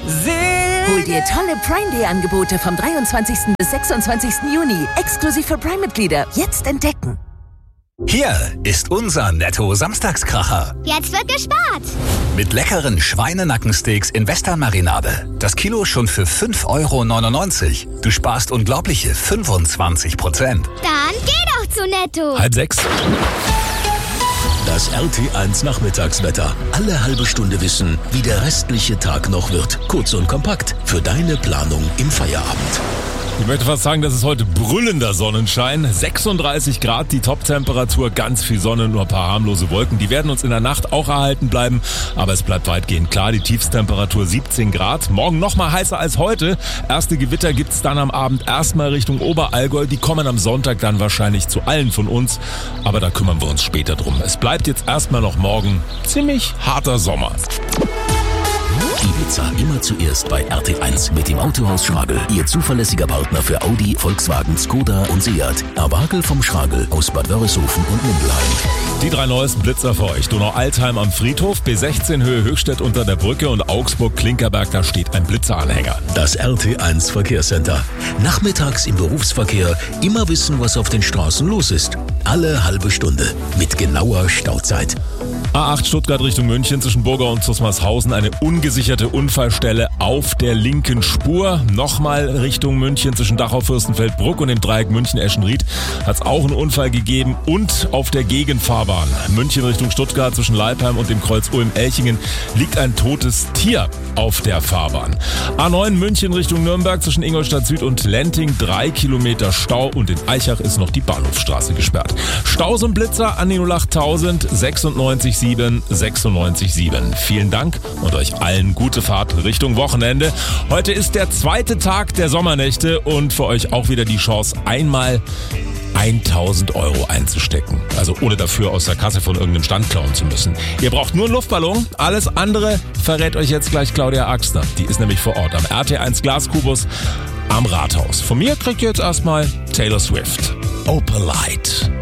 Hol dir tolle Prime Day Angebote vom 23. bis 26. Juni. Exklusiv für Prime-Mitglieder. Jetzt entdecken. Hier ist unser Netto-Samstagskracher. Jetzt wird gespart. Mit leckeren Schweinenackensteaks in Western-Marinade. Das Kilo schon für 5,99 €. Du sparst unglaubliche 25%. Dann geh doch zu Netto. 5:30. Das RT1 Nachmittagswetter. Alle halbe Stunde wissen, wie der restliche Tag noch wird. Kurz und kompakt für deine Planung im Feierabend. Ich möchte fast sagen, das ist heute brüllender Sonnenschein. 36 Grad die Toptemperatur, ganz viel Sonne, nur ein paar harmlose Wolken. Die werden uns in der Nacht auch erhalten bleiben, aber es bleibt weitgehend klar. Die Tiefstemperatur 17 Grad. Morgen noch mal heißer als heute. Erste Gewitter gibt's dann am Abend erstmal Richtung Oberallgäu. Die kommen am Sonntag dann wahrscheinlich zu allen von uns, aber da kümmern wir uns später drum. Es bleibt jetzt erstmal noch morgen ziemlich harter Sommer. Ibiza immer zuerst bei RT1 mit dem Autohaus Schragel. Ihr zuverlässiger Partner für Audi, Volkswagen, Skoda und Seat. Awagel vom Schragel aus Bad Wörishofen und Mindelheim. Die 3 neuesten Blitzer für euch. Donau-Altheim am Friedhof, B16 Höhe Höchstädt unter der Brücke und Augsburg-Klinkerberg, da steht ein Blitzeranhänger. Das RT1 Verkehrscenter. Nachmittags im Berufsverkehr immer wissen, was auf den Straßen los ist. Alle halbe Stunde mit genauer Stauzeit. A8 Stuttgart Richtung München zwischen Burger und Zusmarshausen eine ungesicherte Unfallstelle auf der linken Spur. Nochmal Richtung München zwischen Dachau-Fürstenfeldbruck und dem Dreieck München-Eschenried hat es auch einen Unfall gegeben. Und auf der Gegenfahrbahn München Richtung Stuttgart zwischen Leipheim und dem Kreuz Ulm-Elchingen liegt ein totes Tier auf der Fahrbahn. A9 München Richtung Nürnberg zwischen Ingolstadt Süd und Lenting 3 Kilometer Stau und in Eichach ist noch die Bahnhofstraße gesperrt. Staus und Blitzer an die 08000 96 7 96 7. Vielen Dank und euch allen gute Fahrt Richtung Wochenende. Heute ist der zweite Tag der Sommernächte und für euch auch wieder die Chance, einmal 1.000 € einzustecken. Also ohne dafür aus der Kasse von irgendeinem Stand klauen zu müssen. Ihr braucht nur einen Luftballon. Alles andere verrät euch jetzt gleich Claudia Axner. Die ist nämlich vor Ort am RT1 Glaskubus am Rathaus. Von mir kriegt ihr jetzt erstmal Taylor Swift. Opalite.